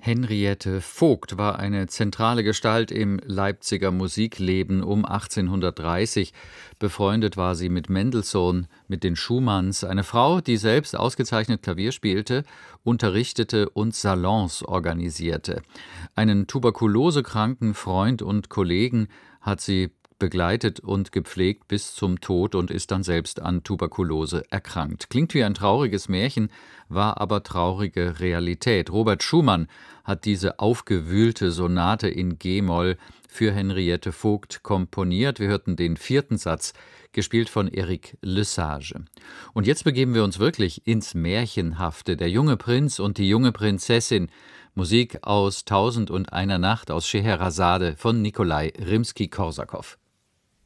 Henriette Vogt war eine zentrale Gestalt im Leipziger Musikleben um 1830. Befreundet war sie mit Mendelssohn, mit den Schumanns, eine Frau, die selbst ausgezeichnet Klavier spielte, unterrichtete und Salons organisierte. Einen tuberkulosekranken Freund und Kollegen hat sie begleitet und gepflegt bis zum Tod und ist dann selbst an Tuberkulose erkrankt. Klingt wie ein trauriges Märchen, war aber traurige Realität. Robert Schumann hat diese aufgewühlte Sonate in G-Moll für Henriette Vogt komponiert. Wir hörten den vierten Satz, gespielt von Eric Lesage. Und jetzt begeben wir uns wirklich ins Märchenhafte. Der junge Prinz und die junge Prinzessin. Musik aus Tausend und einer Nacht aus Scheherazade von Nikolai Rimski-Korsakow.